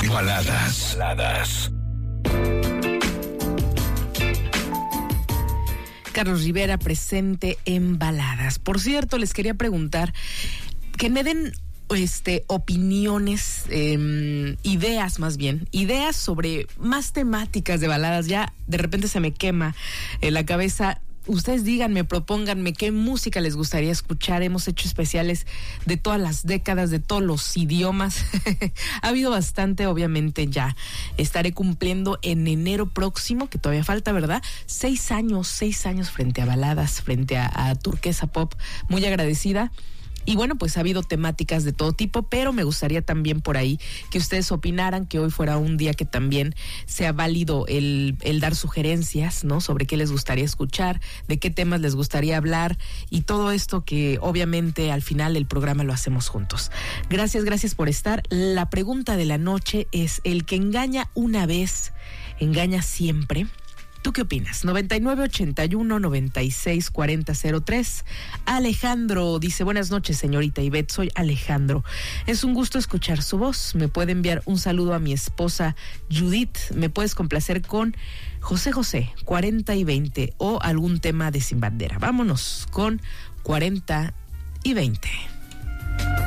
Baladas. Carlos Rivera presente en Baladas. Por cierto, les quería preguntar que me den opiniones, ideas sobre más temáticas de baladas. Ya de repente se me quema la cabeza. Ustedes díganme, propónganme qué música les gustaría escuchar. Hemos hecho especiales de todas las décadas, de todos los idiomas. Ha habido bastante, obviamente ya estaré cumpliendo en enero próximo, que todavía falta, ¿verdad? 6 años frente a Baladas, frente a Turquesa Pop. Muy agradecida. Y bueno, pues ha habido temáticas de todo tipo, pero me gustaría también por ahí que ustedes opinaran, que hoy fuera un día que también sea válido el dar sugerencias, ¿no? Sobre qué les gustaría escuchar, de qué temas les gustaría hablar y todo esto que obviamente al final el programa lo hacemos juntos. Gracias por estar. La pregunta de la noche es: ¿el que engaña una vez, engaña siempre? ¿Tú qué opinas? 9981-964003. Alejandro dice: buenas noches, señorita Ivette, soy Alejandro. Es un gusto escuchar su voz. Me puede enviar un saludo a mi esposa Judith. Me puedes complacer con José José, 40 y 20, o algún tema de Sin Bandera. Vámonos con 40 y 20.